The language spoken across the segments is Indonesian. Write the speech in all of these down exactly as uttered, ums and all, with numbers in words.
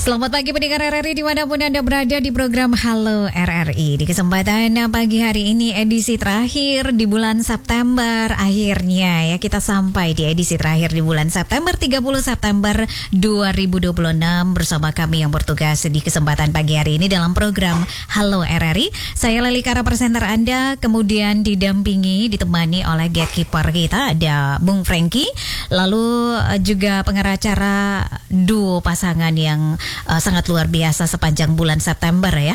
Selamat pagi pendengar R R I dimanapun Anda berada di program Halo R R I. Di kesempatan pagi hari ini edisi terakhir di bulan September. Akhirnya ya kita sampai di edisi terakhir di bulan September, tiga puluh September dua ribu dua puluh enam bersama kami yang bertugas di kesempatan pagi hari ini dalam program Halo R R I. Saya Leli Kara, presenter Anda, kemudian didampingi, ditemani oleh gatekeeper kita ada Bung Franky, lalu juga pengarah acara duo pasangan yang Uh, sangat luar biasa sepanjang bulan September ya.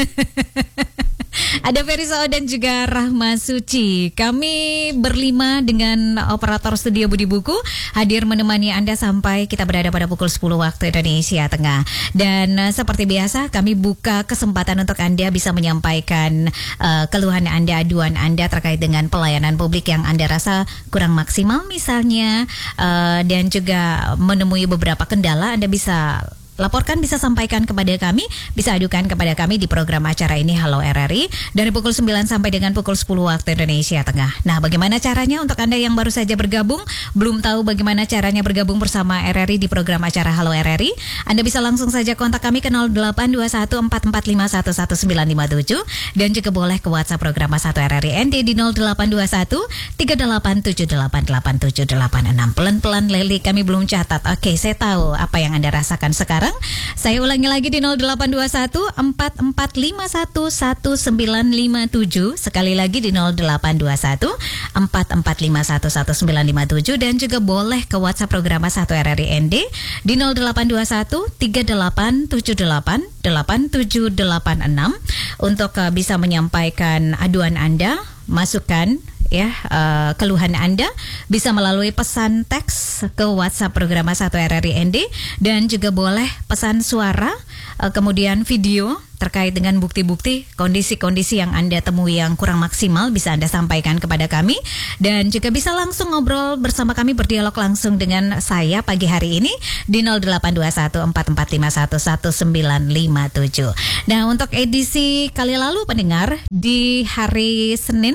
Ada Ferry Sao dan juga Rahma Suci. Kami berlima dengan operator studio Budi Buku hadir menemani Anda sampai kita berada pada pukul sepuluh waktu Indonesia Tengah. Dan uh, seperti biasa kami buka kesempatan untuk Anda bisa menyampaikan uh, keluhan Anda, aduan Anda terkait dengan pelayanan publik yang Anda rasa kurang maksimal misalnya, uh, dan juga menemui beberapa kendala. Anda bisa laporkan, bisa sampaikan kepada kami, bisa adukan kepada kami di program acara ini Halo R R I dari pukul sembilan sampai dengan pukul sepuluh waktu Indonesia Tengah. Nah, bagaimana caranya untuk Anda yang baru saja bergabung, belum tahu bagaimana caranya bergabung bersama R R I di program acara Halo R R I? Anda bisa langsung saja kontak kami ke nol delapan dua satu empat empat lima satu satu sembilan lima tujuh dan juga boleh ke WhatsApp program satu R R I N D di nol delapan dua satu tiga delapan tujuh delapan delapan tujuh delapan enam. Pelan-pelan Leli, kami belum catat. Oke, saya tahu apa yang Anda rasakan sekarang. Saya ulangi lagi di nol delapan dua satu empat empat lima satu satu sembilan lima tujuh. Sekali lagi di nol delapan dua satu empat empat lima satu satu sembilan lima tujuh dan juga boleh ke WhatsApp program satu R R I N D di nol delapan dua satu tiga delapan tujuh delapan delapan tujuh delapan enam untuk uh, bisa menyampaikan aduan Anda, masukan ya, uh, keluhan Anda bisa melalui pesan teks ke WhatsApp program satu R R I N D dan juga boleh pesan suara, uh, kemudian video terkait dengan bukti-bukti kondisi-kondisi yang Anda temui yang kurang maksimal bisa Anda sampaikan kepada kami dan juga bisa langsung ngobrol bersama kami, berdialog langsung dengan saya pagi hari ini di nol delapan dua satu empat empat lima satu satu sembilan lima tujuh. Nah, untuk edisi kali lalu pendengar di hari Senin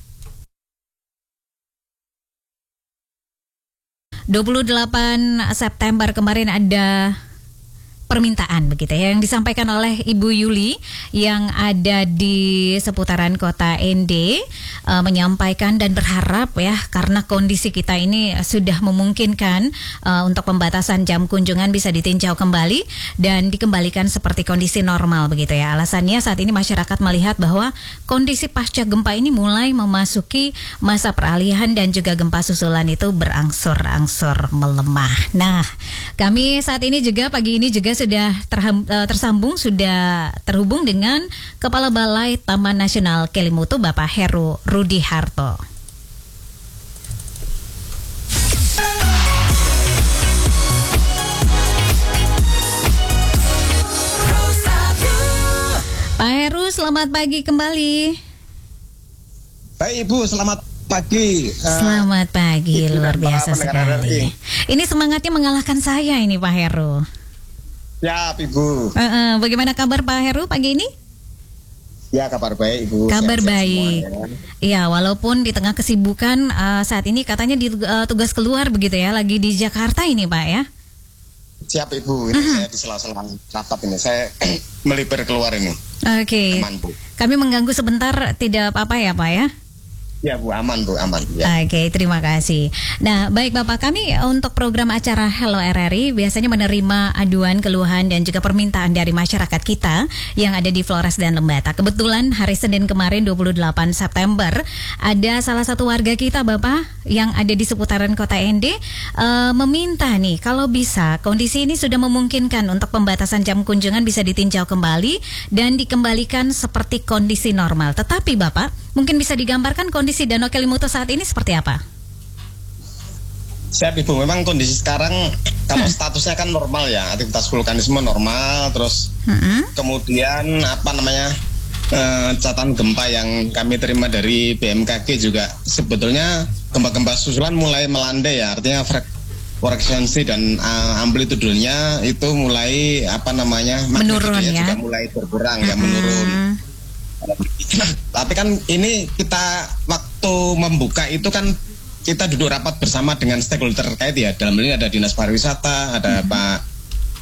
dua puluh delapan September kemarin ada permintaan begitu ya yang disampaikan oleh Ibu Yuli yang ada di seputaran kota N D, uh, menyampaikan dan berharap ya karena kondisi kita ini sudah memungkinkan uh, untuk pembatasan jam kunjungan bisa ditinjau kembali dan dikembalikan seperti kondisi normal begitu ya. Alasannya saat ini masyarakat melihat bahwa kondisi pasca gempa ini mulai memasuki masa peralihan dan juga gempa susulan itu berangsur-angsur melemah. Nah, kami saat ini juga pagi ini juga sudah terham, uh, tersambung, sudah terhubung dengan Kepala Balai Taman Nasional Kelimutu Bapak Heru Rudi Harto. Pak Heru, selamat pagi kembali. Baik Ibu, selamat pagi. Selamat pagi, uh, luar biasa sekali. Ini semangatnya mengalahkan saya ini Pak Heru. Ya, Ibu. Uh, uh, bagaimana kabar Pak Heru pagi ini? Ya, kabar baik Ibu. Kabar sehat-sehat baik. semua, ya. Ya, walaupun di tengah kesibukan uh, saat ini katanya di uh, tugas keluar begitu ya, lagi di Jakarta ini Pak ya. Siap Ibu, ini uh-huh. saya di sela-sela rapat ini, saya melipir keluar ini. Oke. Okay. Aman Bu. Kami mengganggu sebentar, tidak apa-apa ya Pak ya? Ya Bu, aman Bu, aman. Ya. Oke, okay, terima kasih. Nah, baik Bapak, kami untuk program acara Hello R R I biasanya menerima aduan, keluhan dan juga permintaan dari masyarakat kita yang ada di Flores dan Lembata. Kebetulan hari Senin kemarin dua puluh delapan September ada salah satu warga kita Bapak yang ada di seputaran kota N D uh, meminta nih kalau bisa kondisi ini sudah memungkinkan untuk pembatasan jam kunjungan bisa ditinjau kembali dan dikembalikan seperti kondisi normal. Tetapi Bapak, mungkin bisa digambarkan kondisi Danau Kelimutu saat ini seperti apa? Siap Ibu, memang kondisi sekarang kalau hmm. statusnya kan normal ya, aktivitas vulkanisme normal, terus hmm. kemudian apa namanya eh, catatan gempa yang kami terima dari B M K G juga sebetulnya gempa-gempa susulan mulai melandai ya, artinya frek frekuensi dan uh, amplitudenya itu mulai apa namanya menurun ya, juga mulai berkurang hmm. ya menurun. Tapi kan ini kita waktu membuka itu kan kita duduk rapat bersama dengan stakeholder terkait ya. Dalam hal ini ada Dinas Pariwisata, ada mm-hmm. Pak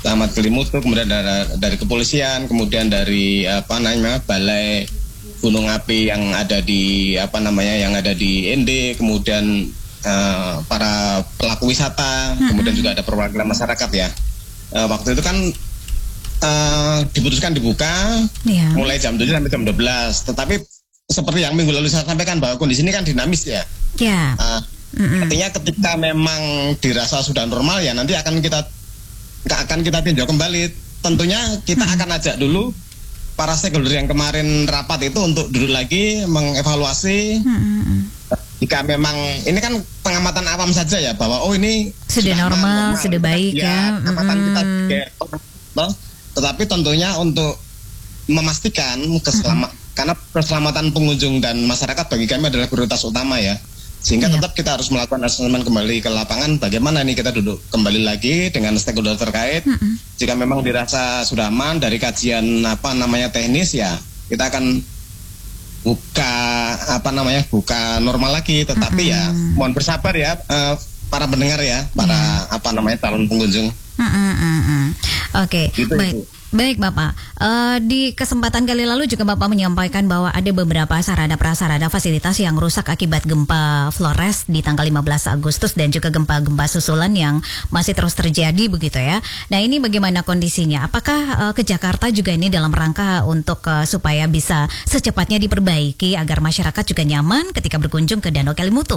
Camat Kelimutu, kemudian dari, dari kepolisian, kemudian dari apa namanya balai gunung api yang ada di apa namanya yang ada di N D, kemudian uh, para pelaku wisata, hmm. kemudian juga ada perwakilan masyarakat ya. Uh, waktu itu kan uh, diputuskan dibuka yeah. mulai jam tujuh sampai jam dua belas. Tetapi seperti yang minggu lalu saya sampaikan bahwa kondisi ini kan dinamis ya. Yeah. Uh, mm-hmm. Artinya ketika memang dirasa sudah normal ya nanti akan kita akan kita tinjau kembali. Tentunya kita mm-hmm. akan ajak dulu para stakeholder yang kemarin rapat itu untuk duduk lagi mengevaluasi hmm. jika memang ini kan pengamatan awam saja ya bahwa oh ini sudah, sudah normal, normal sudah baik ya, ya. Amatan hmm. kita juga, tetapi tentunya untuk memastikan keselamatan hmm. karena keselamatan pengunjung dan masyarakat bagi kami adalah prioritas utama ya. Sehingga yeah. tetap kita harus melakukan asesmen kembali ke lapangan bagaimana nih kita duduk kembali lagi dengan stakeholder terkait. Mm-hmm. Jika memang dirasa sudah aman dari kajian apa namanya teknis ya kita akan buka apa namanya buka normal lagi. Tetapi mm-hmm. ya mohon bersabar ya uh, para pendengar ya para yeah. apa namanya calon pengunjung. Mm-hmm. Oke, okay. gitu, baik. Itu. Baik Bapak, uh, di kesempatan kali lalu juga Bapak menyampaikan bahwa ada beberapa sarana prasarana fasilitas yang rusak akibat gempa Flores di tanggal lima belas Agustus dan juga gempa-gempa susulan yang masih terus terjadi begitu ya. Nah ini bagaimana kondisinya? Apakah uh, ke Jakarta juga ini dalam rangka untuk uh, supaya bisa secepatnya diperbaiki agar masyarakat juga nyaman ketika berkunjung ke Danau Kelimutu?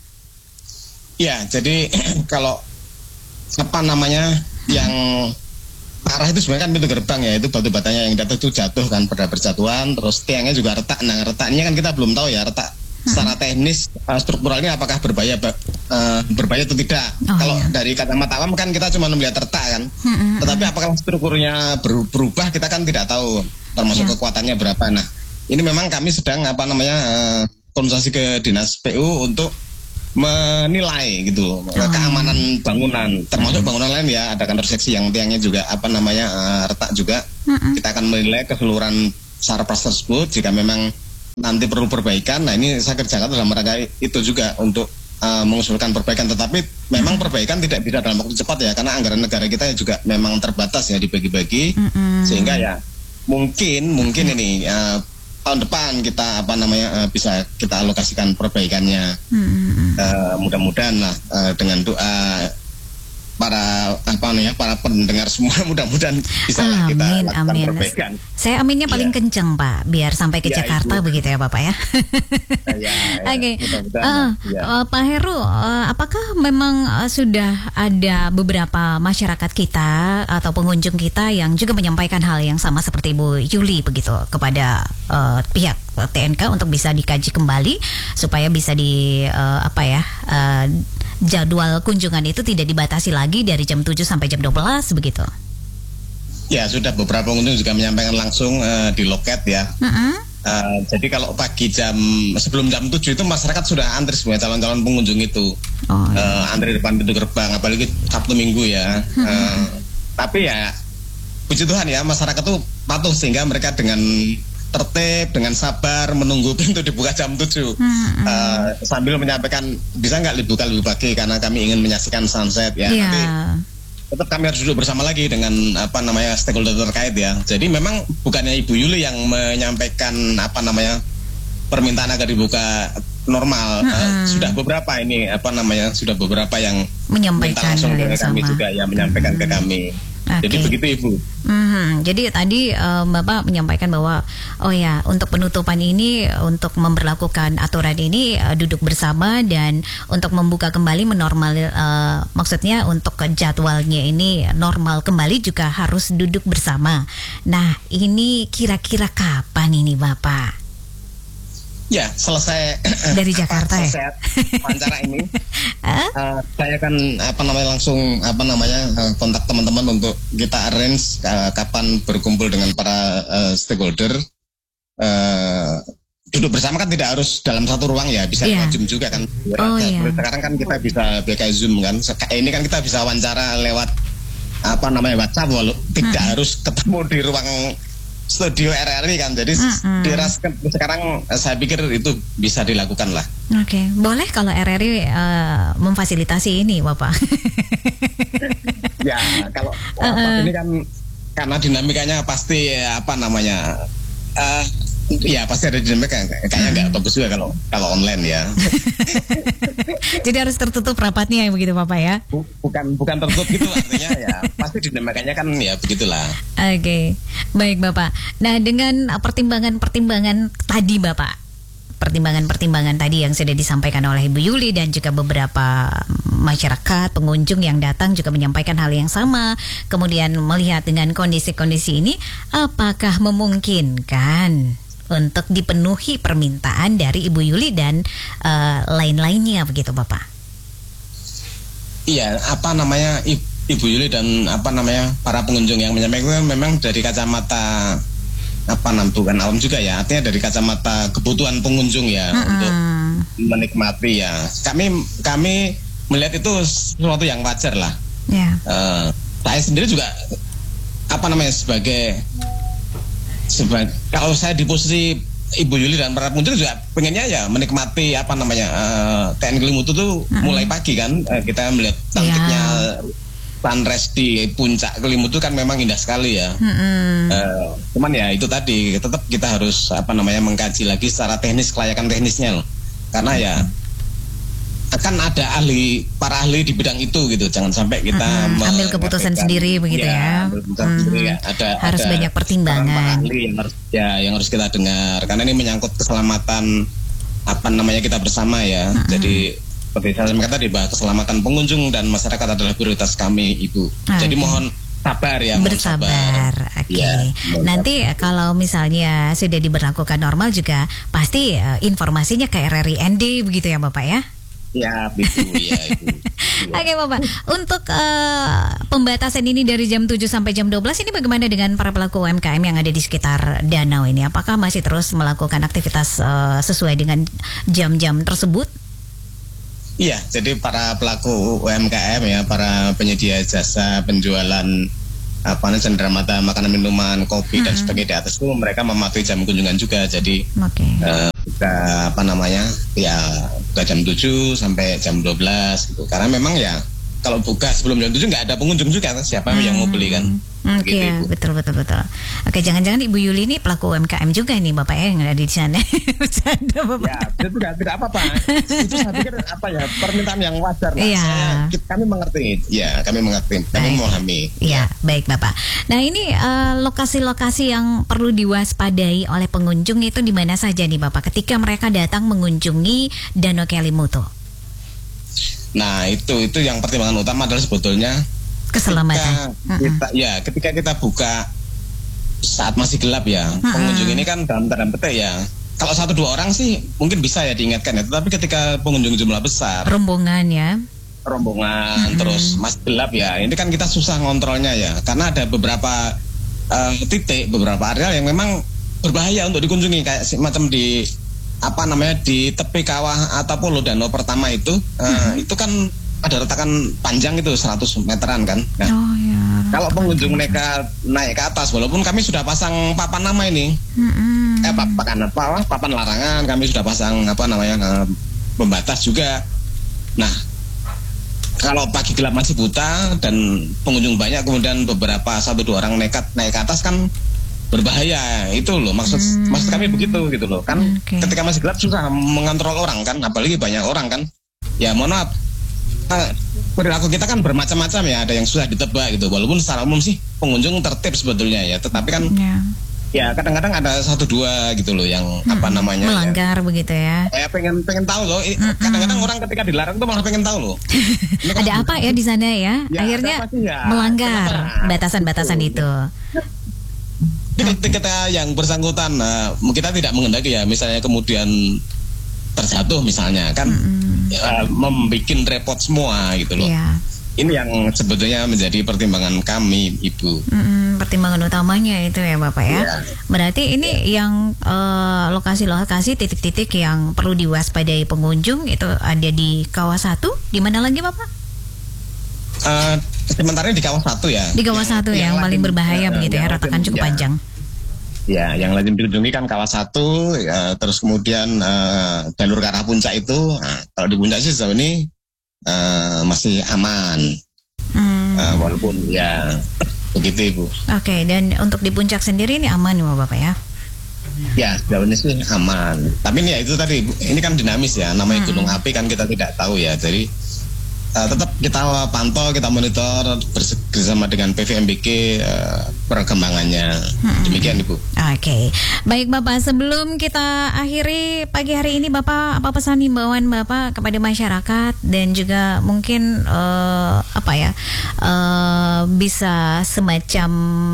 Ya, jadi kalau apa namanya yang arah itu sebenarnya kan pintu gerbang ya, itu batu batanya yang jatuh itu jatuh kan pada berjatuhan, terus tiangnya juga retak. Nah retaknya kan kita belum tahu ya retak hmm. secara teknis uh, strukturalnya apakah berbahaya uh, berbahaya atau tidak. Oh, kalau iya. dari kacamata awam kan kita cuma melihat retak kan, hmm, tetapi apakah strukturnya ber- berubah kita kan tidak tahu, termasuk yeah. kekuatannya berapa. Nah ini memang kami sedang apa namanya uh, konsultasi ke dinas P U untuk menilai gitu oh. keamanan bangunan, termasuk bangunan lain ya, ada kantor seksi yang tiangnya juga apa namanya uh, retak juga. Mm-mm. Kita akan menilai keseluruhan sarpras tersebut. Jika memang nanti perlu perbaikan, nah ini saya kerjakan dalam rangka itu juga untuk uh, mengusulkan perbaikan. Tetapi memang perbaikan tidak bisa dalam waktu cepat ya, karena anggaran negara kita juga memang terbatas ya, dibagi-bagi. Mm-mm. Sehingga ya mungkin mungkin mm-hmm. ini uh, tahun depan kita apa namanya uh, bisa kita alokasikan perbaikannya. Hmm. Uh, mudah-mudahan lah uh, dengan doa para apa namanya para pendengar semua mudah-mudahan bisa lah kita lakukan amin. Perbaikan. Saya aminnya paling ya. kenceng Pak, biar sampai ke ya, Jakarta itu. Begitu ya Bapak ya. ya, ya Oke, okay. uh, ya. uh, Pak Heru, uh, apakah memang uh, sudah ada beberapa masyarakat kita atau pengunjung kita yang juga menyampaikan hal yang sama seperti Ibu Yuli begitu kepada uh, pihak T N K untuk bisa dikaji kembali supaya bisa di uh, apa ya uh, jadwal kunjungan itu tidak dibatasi lagi dari jam tujuh sampai jam dua belas begitu? Ya sudah, beberapa pengunjung juga menyampaikan langsung uh, di loket ya. Uh-huh. Uh, jadi kalau pagi jam sebelum jam tujuh itu masyarakat sudah antri semua calon-calon pengunjung itu. Oh, iya. uh, antri depan pintu gerbang, apalagi Sabtu Minggu ya. Uh-huh. Uh, tapi ya puji Tuhan ya masyarakat tuh patuh sehingga mereka dengan tertib, dengan sabar menunggu pintu dibuka jam tujuh. Hmm, uh, sambil menyampaikan bisa nggak dibuka lebih pagi karena kami ingin menyaksikan sunset ya. Yeah. Nanti tetap kami harus duduk bersama lagi dengan apa namanya stakeholder terkait ya. Jadi memang bukannya Ibu Yuli yang menyampaikan apa namanya permintaan agar dibuka normal. Hmm. Uh, sudah beberapa ini apa namanya sudah beberapa yang menyampaikan langsung ke sama. kami juga ya menyampaikan hmm. ke kami. Okay. Jadi begitu Ibu. Mm-hmm. Jadi tadi uh, Bapak menyampaikan bahwa oh ya untuk penutupan ini untuk memberlakukan aturan ini uh, duduk bersama dan untuk membuka kembali menormal uh, maksudnya untuk jadwalnya ini normal kembali juga harus duduk bersama. Nah ini kira-kira kapan ini Bapak? Ya selesai dari Jakarta apa, selesai ya wawancara ini uh, saya akan apa namanya langsung apa namanya uh, kontak teman-teman untuk kita arrange uh, kapan berkumpul dengan para uh, stakeholder. Uh, duduk bersama kan tidak harus dalam satu ruang ya, bisa yeah. Zoom juga kan. Oh, ya, yeah. Sekarang kan kita bisa pakai Zoom kan. Ini kan kita bisa wawancara lewat apa namanya WhatsApp, walau tidak hmm. harus ketemu di ruang studio R R I kan, jadi mm-hmm. diras sekarang saya pikir itu bisa dilakukan lah. Oke, okay. Boleh kalau R R I uh, memfasilitasi ini, Bapak? Ya kalau uh-uh. ini kan karena dinamikanya pasti apa namanya uh, ya pasti ada dinamika kayaknya nggak hmm. bagus juga kalau kalau online ya. Jadi harus tertutup rapatnya ya begitu Bapak ya? Bukan bukan tertutup gitu artinya ya pasti dinamikanya kan ya begitulah. Oke, okay. Baik Bapak. Nah dengan pertimbangan-pertimbangan tadi Bapak, pertimbangan-pertimbangan tadi yang sudah disampaikan oleh Ibu Yuli dan juga beberapa masyarakat, pengunjung yang datang juga menyampaikan hal yang sama. Kemudian melihat dengan kondisi-kondisi ini, apakah memungkinkan untuk dipenuhi permintaan dari Ibu Yuli dan uh, lain-lainnya begitu Bapak? Iya, apa namanya Ibu Yuli dan apa namanya para pengunjung yang menyampaikan memang dari kacamata apa namanya bukan awam juga ya, artinya dari kacamata kebutuhan pengunjung ya uh-uh. untuk menikmati ya. Kami kami melihat itu sesuatu yang wajar lah. Yeah. Uh, saya sendiri juga apa namanya sebagai sebagai kalau saya di posisi Ibu Yuli dan para pengunjung juga pengennya ya menikmati apa namanya uh, T N Kelimutu tuh uh-uh. mulai pagi kan uh, kita melihat cantiknya yeah. sunrise di puncak Kelimutu kan memang indah sekali ya. Mm-hmm. Uh, cuman ya itu tadi tetap kita harus apa namanya mengkaji lagi secara teknis kelayakan teknisnya loh. Karena ya akan ada ahli para ahli di bidang itu gitu. Jangan sampai kita mm-hmm. ambil keputusan sendiri begitu ya. ya. Mm-hmm. Sendiri, ya. Ada, harus ada banyak pertimbangan. Para ahli yang harus ya yang harus kita dengar karena ini menyangkut keselamatan apa namanya kita bersama ya. Mm-hmm. Jadi seperti saya sampaikan tadi bahwa keselamatan pengunjung dan masyarakat adalah prioritas kami Ibu. Okay. Jadi mohon sabar ya. Bersabar. Oke. Okay. Ya, nanti kalau misalnya sudah diberlakukan normal juga pasti uh, informasinya ke R R I N D begitu ya Bapak ya? Ya, betul ya Ibu. Oke okay, Bapak, untuk uh, pembatasan ini dari jam tujuh sampai jam dua belas ini bagaimana dengan para pelaku U M K M yang ada di sekitar danau ini? Apakah masih terus melakukan aktivitas uh, sesuai dengan jam-jam tersebut? Iya, jadi para pelaku U M K M ya, para penyedia jasa penjualan apa namanya cenderamata makanan minuman, kopi mm-hmm. dan sebagainya di atas itu mereka mematuhi jam kunjungan juga. Jadi okay. uh, buka apa namanya ya buka jam tujuh sampai jam dua belas gitu. Karena memang ya kalau buka sebelum jam tujuh nggak ada pengunjung juga, siapa hmm. yang mau beli kan. Oke, okay, gitu, betul betul betul. Oke, jangan-jangan Ibu Yuli ini pelaku U M K M juga nih Bapak ya yang ada di sana. Bercanda Bapak. Ya, itu tidak tidak apa-apa. Itu saya pikir apa ya permintaan yang wajar lah. Iya. Saya, kami mengerti. Ya, kami mengerti. Kami baik. memahami. Iya, baik Bapak. Nah ini uh, lokasi-lokasi yang perlu diwaspadai oleh pengunjung itu di mana saja nih Bapak ketika mereka datang mengunjungi Danau Kelimutu? Nah itu itu yang pertimbangan utama adalah sebetulnya keselamatan. Ketika kita, ya ketika kita buka saat masih gelap ya, uh-uh. pengunjung ini kan dalam tanda petik ya. Kalau satu dua orang sih mungkin bisa ya diingatkan ya. Tetapi ketika pengunjung jumlah besar, rombongan ya, rombongan uh-uh. terus masih gelap ya. Ini kan kita susah ngontrolnya ya, karena ada beberapa uh, titik, beberapa area yang memang berbahaya untuk dikunjungi kayak semacam di apa namanya di tepi kawah atau Pulau Danau pertama itu uh, hmm. itu kan ada retakan panjang itu seratus meteran kan. Nah, oh, ya, kalau pengunjung nekat naik ke atas walaupun kami sudah pasang papan nama ini hmm. eh papan apa papan larangan kami sudah pasang apa namanya uh, pembatas juga. Nah kalau pagi gelap masih buta dan pengunjung banyak kemudian beberapa satu dua orang nekat naik ke atas kan berbahaya itu loh maksud hmm. maksud kami begitu gitu loh kan okay. ketika masih gelap susah mengontrol orang kan apalagi banyak orang kan ya mohon maaf nah, perilaku kita kan bermacam-macam ya ada yang susah ditebak gitu walaupun secara umum sih pengunjung tertib sebetulnya ya tetapi kan yeah. ya kadang-kadang ada satu dua gitu loh yang hmm. apa namanya melanggar ya, begitu ya ya pengen pengen tahu loh hmm. kadang-kadang orang ketika dilarang tuh malah pengen tahu loh ada apa ya di sana ya, ya akhirnya ya, melanggar batasan-batasan itu. Kita yang bersangkutan, nah, kita tidak mengendaki ya, misalnya kemudian terjatuh misalnya kan, mm-hmm. uh, membuat repot semua gitu loh. Yeah. Ini yang sebetulnya menjadi pertimbangan kami, Ibu. Mm-hmm, pertimbangan utamanya itu ya, Bapak ya. Yeah. Berarti ini yeah. yang uh, lokasi-lokasi titik-titik yang perlu diwaspadai pengunjung itu ada di Kawah satu, di mana lagi, Bapak? Uh, sementara di Kawah satu ya. Di Kawah satu yang, yang paling lagi, berbahaya uh, begitu ya, retakan cukup ya. panjang. Ya, yang lazim dikunjungi kan Kawah satu, ya, terus kemudian uh, jalur ke arah puncak itu, nah, kalau di puncak sih sejauh ini uh, masih aman. Hmm. uh, walaupun ya begitu Ibu. Oke, dan untuk di puncak sendiri ini aman ya Bapak ya? Ya, sejauh ini sih aman. Tapi ini ya itu tadi, ini kan dinamis ya, namanya hmm. gunung api kan kita tidak tahu ya. Jadi uh, tetap kita pantau, kita monitor bersama dengan P V M B G uh, perkembangannya. Hmm. Demikian Ibu. Oke, okay. Baik Bapak, sebelum kita akhiri pagi hari ini Bapak, apa pesan himbauan Bapak kepada masyarakat dan juga mungkin uh, apa ya uh, bisa semacam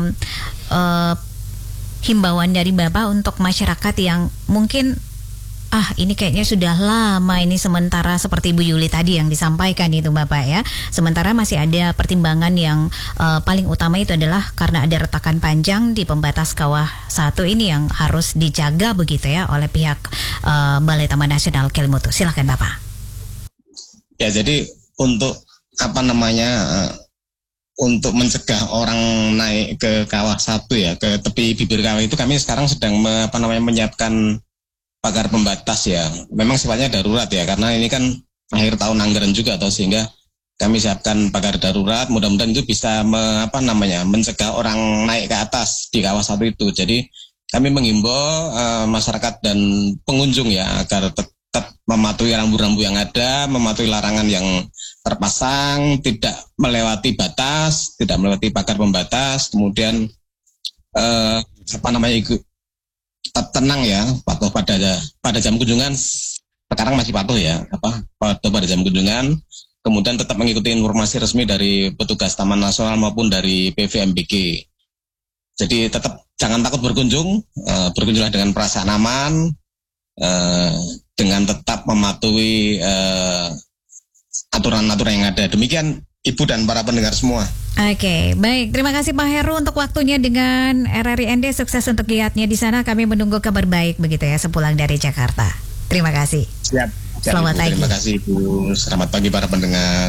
uh, himbauan dari Bapak untuk masyarakat yang mungkin ah ini kayaknya sudah lama ini sementara seperti Bu Yuli tadi yang disampaikan itu Bapak ya. Sementara masih ada pertimbangan yang uh, paling utama itu adalah karena ada retakan panjang di pembatas kawah satu ini yang harus dijaga begitu ya oleh pihak uh, Balai Taman Nasional Kelimutu. Silakan Bapak. Ya, jadi untuk apa namanya uh, untuk mencegah orang naik ke kawah satu ya, ke tepi bibir kawah itu kami sekarang sedang me, apa namanya menyiapkan pagar pembatas ya. Memang sifatnya darurat ya, karena ini kan akhir tahun anggaran juga atau sehingga kami siapkan pagar darurat. Mudah-mudahan itu bisa me, apa namanya mencegah orang naik ke atas di kawah satu itu. Jadi kami menghimbau uh, masyarakat dan pengunjung ya agar tetap mematuhi rambu-rambu yang ada, mematuhi larangan yang terpasang, tidak melewati batas, tidak melewati pagar pembatas, kemudian eh, apa namanya itu tetap tenang ya, patuh pada pada jam kunjungan. Sekarang masih patuh ya, apa patuh pada jam kunjungan, kemudian tetap mengikuti informasi resmi dari petugas Taman Nasional maupun dari P V M B G. Jadi tetap jangan takut berkunjung, eh, berkunjunglah dengan perasaan aman, eh, dengan tetap mematuhi eh, aturan-aturan yang ada. Demikian Ibu dan para pendengar semua. Oke, okay, baik. Terima kasih Pak Heru untuk waktunya dengan R R I N D. Sukses untuk giatnya di sana. Kami menunggu kabar baik begitu ya sepulang dari Jakarta. Terima kasih. Siap. Siap Selamat Ibu. pagi. Terima kasih Ibu. Selamat pagi para pendengar.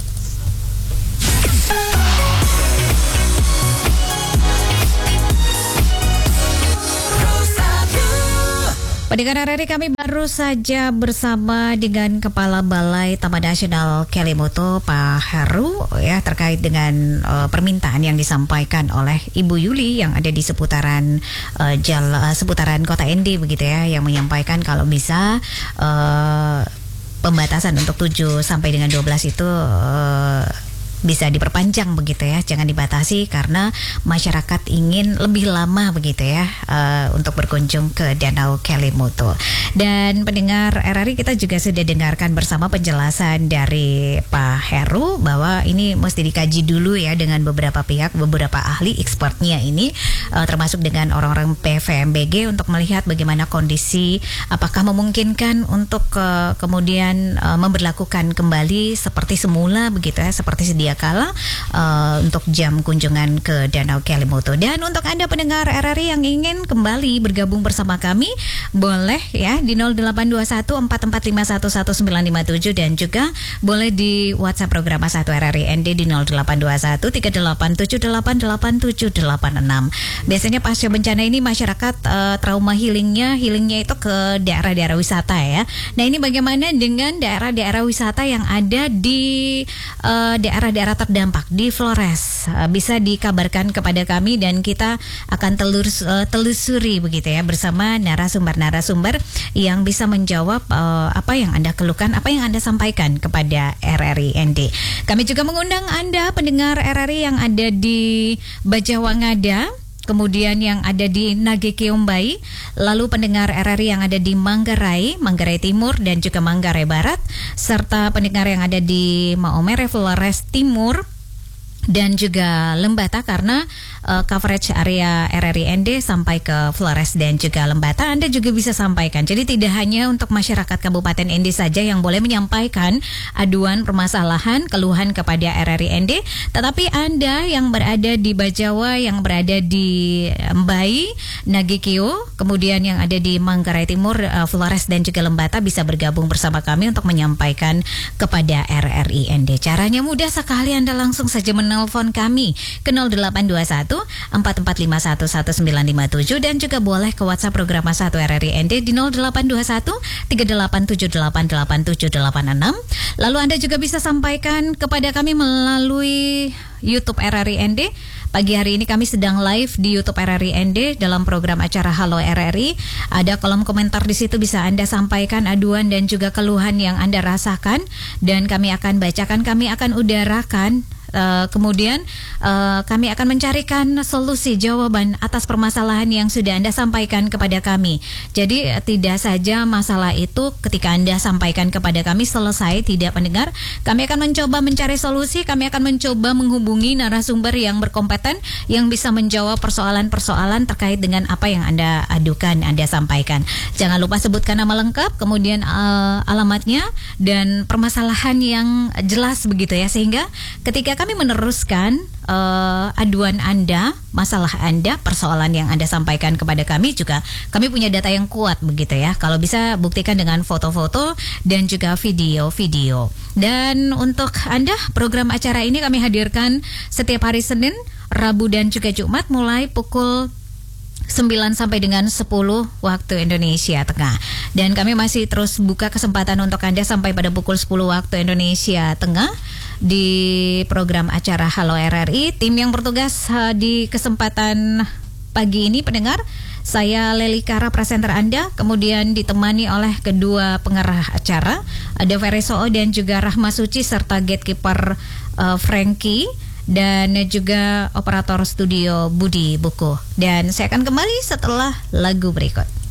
Pendengar R R I, kami baru saja bersama dengan Kepala Balai Taman Nasional Kelimutu Pak Heru ya terkait dengan uh, permintaan yang disampaikan oleh Ibu Yuli yang ada di seputaran uh, jal, uh, seputaran Kota N D begitu ya, yang menyampaikan kalau bisa uh, pembatasan untuk tujuh sampai dengan dua belas itu uh, bisa diperpanjang begitu ya, jangan dibatasi karena masyarakat ingin lebih lama begitu ya uh, untuk berkunjung ke Danau Kelimutu. Dan pendengar R R I, kita juga sudah dengarkan bersama penjelasan dari Pak Heru bahwa ini mesti dikaji dulu ya dengan beberapa pihak, beberapa ahli expertnya ini uh, termasuk dengan orang-orang P V M B G untuk melihat bagaimana kondisi, apakah memungkinkan untuk uh, kemudian uh, memberlakukan kembali seperti semula begitu ya, seperti sedia kala uh, untuk jam kunjungan ke Danau Kelimutu. Dan untuk Anda pendengar R R I yang ingin kembali bergabung bersama kami, boleh ya di nol delapan dua satu empat empat lima satu satu sembilan lima tujuh dan juga boleh di WhatsApp program satu R R I N D di nol delapan dua satu tiga delapan tujuh delapan delapan tujuh delapan enam. Biasanya pasca bencana ini masyarakat uh, trauma healingnya, healingnya itu ke daerah-daerah wisata ya. Nah ini bagaimana dengan daerah-daerah wisata yang ada di uh, daerah-daerah terdampak di Flores, uh, bisa dikabarkan kepada kami dan kita akan telus, uh, telusuri begitu ya bersama narasumber-narasumber yang bisa menjawab uh, apa yang Anda keluhkan, apa yang Anda sampaikan kepada R R I N D. Kami juga mengundang Anda pendengar R R I yang ada di Bajawangada, kemudian yang ada di Nagekeumbai, lalu pendengar R R I yang ada di Manggarai, Manggarai Timur dan juga Manggarai Barat, serta pendengar yang ada di Maumere, Flores Timur dan juga Lembata, karena uh, coverage area R R I N D sampai ke Flores dan juga Lembata Anda juga bisa sampaikan. Jadi tidak hanya untuk masyarakat Kabupaten N D saja yang boleh menyampaikan aduan permasalahan, keluhan kepada R R I N D, tetapi Anda yang berada di Bajawa, yang berada di Mbai, Nagekeo, kemudian yang ada di Manggarai Timur, uh, Flores dan juga Lembata bisa bergabung bersama kami untuk menyampaikan kepada R R I N D. Caranya mudah sekali, Anda langsung saja menelpon kami ke nol delapan dua satu satu empat empat lima satu satu sembilan lima tujuh dan juga boleh ke WhatsApp program satu R R I N D di nol delapan dua satu tiga delapan tujuh delapan delapan tujuh delapan enam. Lalu Anda juga bisa sampaikan kepada kami melalui YouTube R R I N D. Pagi hari ini kami sedang live di YouTube R R I N D dalam program acara Halo R R I. Ada kolom komentar di situ, bisa Anda sampaikan aduan dan juga keluhan yang Anda rasakan dan kami akan bacakan, kami akan udarakan. Uh, kemudian uh, kami akan mencarikan solusi jawaban atas permasalahan yang sudah Anda sampaikan kepada kami. Jadi uh, tidak saja masalah itu ketika Anda sampaikan kepada kami selesai tidak pendengar, kami akan mencoba mencari solusi, kami akan mencoba menghubungi narasumber yang berkompeten yang bisa menjawab persoalan-persoalan terkait dengan apa yang Anda adukan, Anda sampaikan. Jangan lupa sebutkan nama lengkap, kemudian uh, alamatnya dan permasalahan yang jelas begitu ya, sehingga ketika kami meneruskan uh, aduan Anda, masalah Anda, persoalan yang Anda sampaikan kepada kami, juga kami punya data yang kuat begitu ya. Kalau bisa buktikan dengan foto-foto dan juga video-video. Dan untuk Anda, program acara ini kami hadirkan setiap hari Senin, Rabu dan juga Jumat mulai pukul sembilan sampai dengan sepuluh waktu Indonesia Tengah. Dan kami masih terus buka kesempatan untuk Anda sampai pada pukul sepuluh waktu Indonesia Tengah di program acara Halo R R I. Tim yang bertugas uh, di kesempatan pagi ini pendengar, saya Leli Kara presenter Anda, kemudian ditemani oleh kedua pengarah acara, ada Ferry Soo dan juga Rahma Suci serta gatekeeper uh, Frankie dan juga operator studio Budi Buku. Dan saya akan kembali setelah lagu berikut.